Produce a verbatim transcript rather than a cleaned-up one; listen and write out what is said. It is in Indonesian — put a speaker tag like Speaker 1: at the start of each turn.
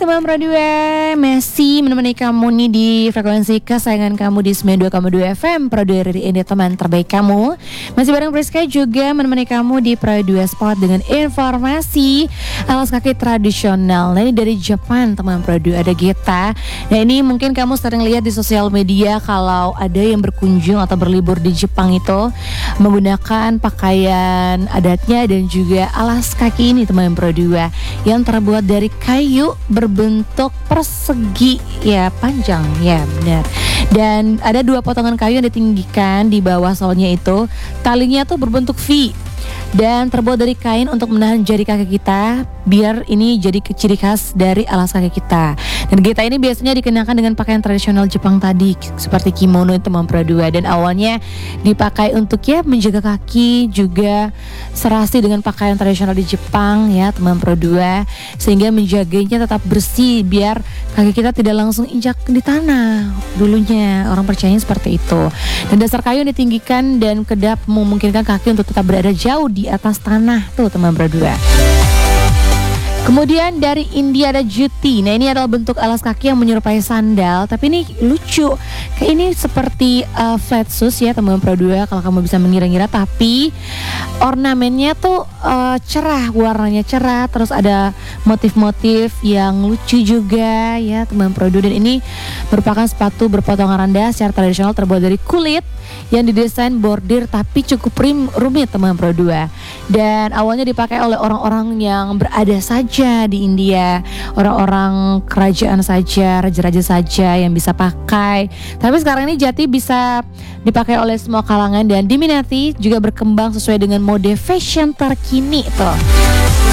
Speaker 1: teman Pro dua, Messi menemani kamu nih di frekuensi kesayangan kamu di sembilan puluh dua koma dua F M Pro dua hari ini, teman terbaik kamu. Masih bareng Priska juga menemani kamu di Pro dua Sport dengan informasi alas kaki tradisional. Nah, ini dari Jepang teman Pro dua, ada Geta. Nah, ini mungkin kamu sering lihat di sosial media kalau ada yang berkunjung atau berlibur di Jepang itu menggunakan pakaian adatnya dan juga alas kaki ini teman Pro dua yang terbuat dari kayu berbentuk persegi ya, panjang ya, benar. Dan ada dua potongan kayu yang ditinggikan di bawah solnya itu. Talinya tuh berbentuk V dan terbuat dari kain untuk menahan jari kaki kita biar ini jadi ciri khas dari alas kaki kita. Dan Geta ini biasanya dikenakan dengan pakaian tradisional Jepang tadi seperti kimono itu teman Pro dua, dan awalnya dipakai untuk ya menjaga kaki, juga serasi dengan pakaian tradisional di Jepang ya teman Pro dua, sehingga menjaganya tetap bersih biar kaki kita tidak langsung injak di tanah. Dulunya orang percayanya seperti itu. Dan dasar kayu yang ditinggikan dan kedap memungkinkan kaki untuk tetap berada jauh di atas tanah tuh teman Pro dua. Kemudian dari India ada Juti. Nah, ini adalah bentuk alas kaki yang menyerupai sandal, tapi ini lucu. Kayak ini seperti uh, flat shoes ya teman Pro dua kalau kamu bisa mengira-ngira, tapi ornamennya tuh uh, cerah, warnanya cerah, terus ada motif-motif yang lucu juga ya teman Pro dua. Dan ini merupakan sepatu berpotongan rendah secara tradisional terbuat dari kulit yang didesain bordir tapi cukup rim, rumit teman Pro dua. Dan awalnya dipakai oleh orang-orang yang berada saja di India, orang-orang kerajaan saja, raja-raja saja yang bisa pakai. Tapi sekarang ini Jati bisa dipakai oleh semua kalangan dan diminati, juga berkembang sesuai dengan mode fashion terkini tuh.